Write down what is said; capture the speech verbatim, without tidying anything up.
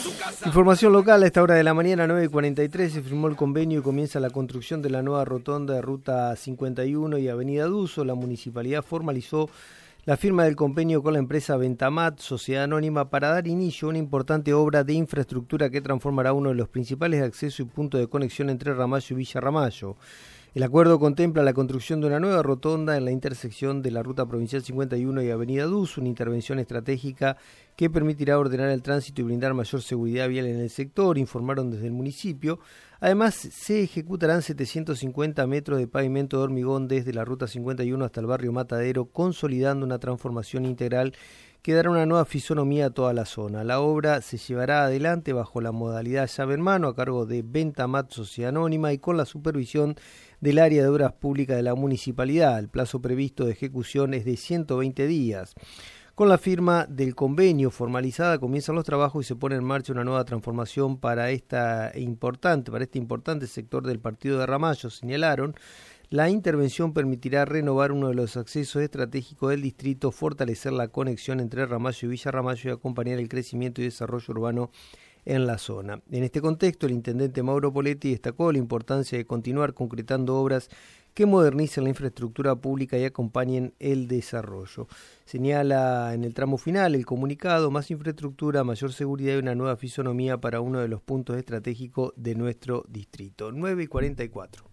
Información local: a esta hora de la mañana, nueve y cuarenta y tres, se firmó el convenio y comienza la construcción de la nueva rotonda de Ruta cincuenta y uno y Avenida Duso. La municipalidad formalizó la firma del convenio con la empresa Ventamat, sociedad anónima, para dar inicio a una importante obra de infraestructura que transformará uno de los principales accesos y puntos de conexión entre Ramallo y Villa Ramallo. El acuerdo contempla la construcción de una nueva rotonda en la intersección de la Ruta Provincial cincuenta y uno y Avenida Duso, una intervención estratégica que permitirá ordenar el tránsito y brindar mayor seguridad vial en el sector, informaron desde el municipio. Además, se ejecutarán setecientos cincuenta metros de pavimento de hormigón desde la Ruta cincuenta y uno hasta el barrio Matadero, consolidando una transformación integral que dará una nueva fisonomía a toda la zona. La obra se llevará adelante bajo la modalidad llave en mano a cargo de Ventamat, sociedad anónima, y con la supervisión del área de obras públicas de la municipalidad. El plazo previsto de ejecución es de ciento veinte días. Con la firma del convenio formalizada comienzan los trabajos y se pone en marcha una nueva transformación para esta importante, para este importante sector del partido de Ramallo, señalaron. La intervención permitirá renovar uno de los accesos estratégicos del distrito, fortalecer la conexión entre Ramallo y Villa Ramallo y acompañar el crecimiento y desarrollo urbano en la zona. En este contexto, el intendente Mauro Poletti destacó la importancia de continuar concretando obras que modernicen la infraestructura pública y acompañen el desarrollo. Señala en el tramo final el comunicado: más infraestructura, mayor seguridad y una nueva fisonomía para uno de los puntos estratégicos de nuestro distrito. nueve y cuarenta y cuatro.